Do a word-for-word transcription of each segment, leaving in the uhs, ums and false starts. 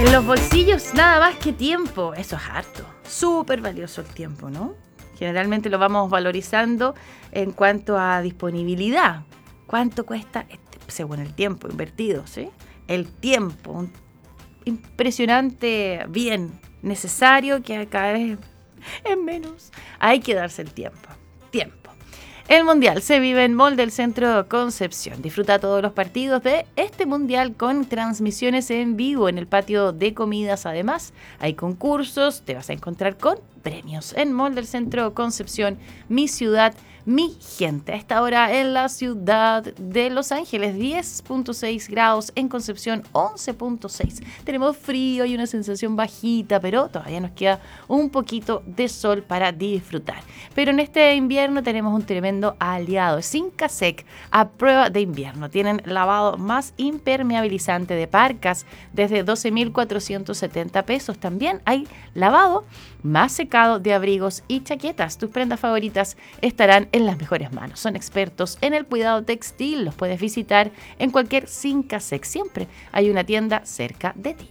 En los bolsillos nada más que tiempo. Eso es harto. Súper valioso el tiempo, ¿no? Generalmente lo vamos valorizando en cuanto a disponibilidad. ¿Cuánto cuesta? Este, según el tiempo invertido, ¿sí? El tiempo, un impresionante bien necesario que cada vez es menos. Hay que darse el tiempo. Tiempo. El Mundial se vive en Mall del Centro Concepción. Disfruta todos los partidos de este Mundial con transmisiones en vivo en el patio de comidas. Además, hay concursos, te vas a encontrar con premios en Mall del Centro Concepción, mi ciudad, mi gente. A esta hora en la ciudad de Los Ángeles, diez punto seis grados, en Concepción once punto seis. Tenemos frío y una sensación bajita, pero todavía nos queda un poquito de sol para disfrutar. Pero en este invierno tenemos un tremendo aliado, Sincasec, a prueba de invierno. Tienen lavado más impermeabilizante de parcas desde doce mil cuatrocientos setenta pesos. También hay lavado más secado de abrigos y chaquetas. Tus prendas favoritas estarán en las mejores manos. Son expertos en el cuidado textil. Los puedes visitar en cualquier Sincasec. Siempre hay una tienda cerca de ti.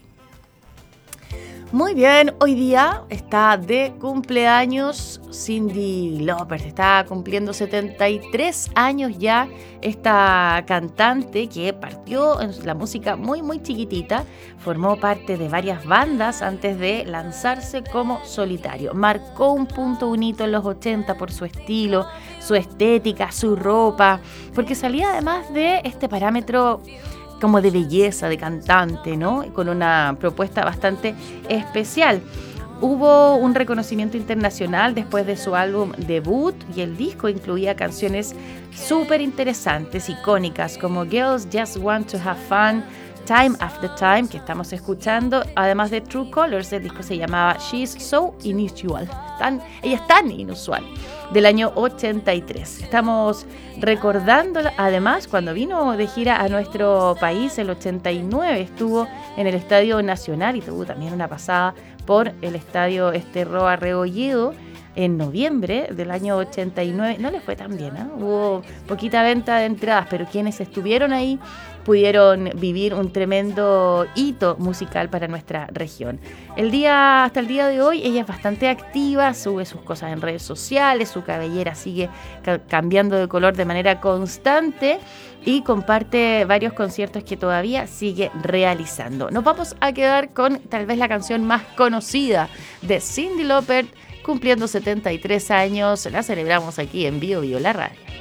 Muy bien, hoy día está de cumpleaños Cyndi Lauper. Está cumpliendo setenta y tres años ya esta cantante que partió en la música muy muy chiquitita. Formó parte de varias bandas antes de lanzarse como solitario. Marcó un punto, un hito en los ochenta por su estilo, su estética, su ropa, porque salía además de este parámetro como de belleza, de cantante, ¿no? Con una propuesta bastante especial. Hubo un reconocimiento internacional después de su álbum debut y el disco incluía canciones súper interesantes, icónicas, como Girls Just Want to Have Fun, Time After Time, que estamos escuchando, además de True Colors. El disco se llamaba She's So Unusual. Tan, ella es tan inusual, del año ochenta y tres. Estamos recordándola, además, cuando vino de gira a nuestro país, el ochenta y nueve, estuvo en el Estadio Nacional y tuvo también una pasada por el Estadio este Roa Rebolledo en noviembre del año ochenta y nueve. No le fue tan bien, ¿eh? Hubo poquita venta de entradas, pero quienes estuvieron ahí pudieron vivir un tremendo hito musical para nuestra región. El día, hasta el día de hoy, ella es bastante activa, sube sus cosas en redes sociales, su cabellera sigue ca- cambiando de color de manera constante y comparte varios conciertos que todavía sigue realizando. Nos vamos a quedar con tal vez la canción más conocida de Cyndi Lauper, cumpliendo setenta y tres años. La celebramos aquí en Bio Bio, la radio.